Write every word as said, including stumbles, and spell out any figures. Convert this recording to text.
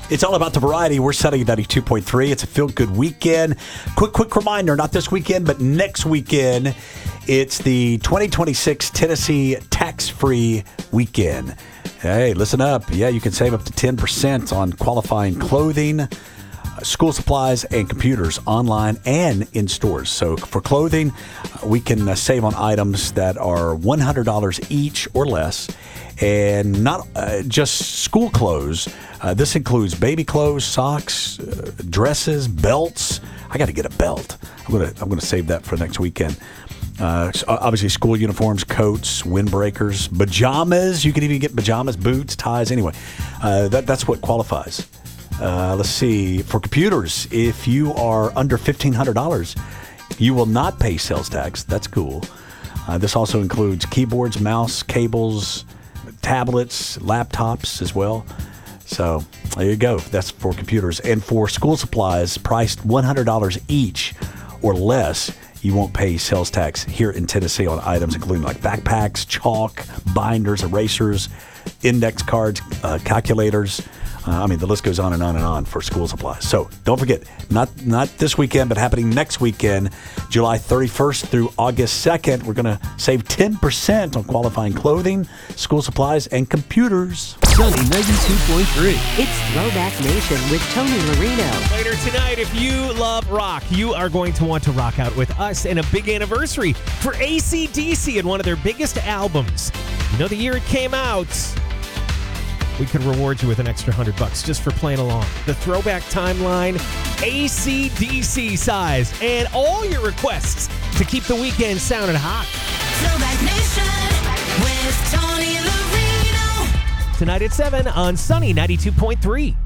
It's all about the variety. We're setting ninety-two point three. It's a feel-good weekend. Quick, quick reminder, not this weekend, but next weekend, it's the twenty twenty-six Tennessee tax-free weekend. Hey, listen up. Yeah, you can save up to ten percent on qualifying clothing, school supplies, and computers online and in stores. So for clothing, we can uh, save on items that are one hundred dollars each or less, and not uh, just school clothes. Uh, this includes baby clothes, socks, uh, dresses, belts. I got to get a belt. I'm gonna I'm gonna save that for next weekend. Uh, so obviously, school uniforms, coats, windbreakers, pajamas. You can even get pajamas, boots, ties. Anyway, uh, that that's what qualifies. Uh, let's see. For computers, if you are under fifteen hundred dollars, you will not pay sales tax. That's cool. Uh, this also includes keyboards, mouse, cables, tablets, laptops as well. So there you go. That's for computers. And for school supplies priced one hundred dollars each or less, you won't pay sales tax here in Tennessee on items including like backpacks, chalk, binders, erasers, index cards, uh, calculators. Uh, I mean, the list goes on and on and on for school supplies. So don't forget, not not this weekend, but happening next weekend, July thirty-first through August second. We're going to save ten percent on qualifying clothing, school supplies, and computers. Sunny ninety-two point three. It's Throwback Nation with Tony Marino. Later tonight, if you love rock, you are going to want to rock out with us in a big anniversary for A C D C and one of their biggest albums. You know the year it came out. We could reward you with an extra hundred bucks just for playing along. The Throwback Timeline, A C D C size, and all your requests to keep the weekend sounding hot. Throwback Nation with Tony Marino. Tonight at seven on Sunny ninety-two point three.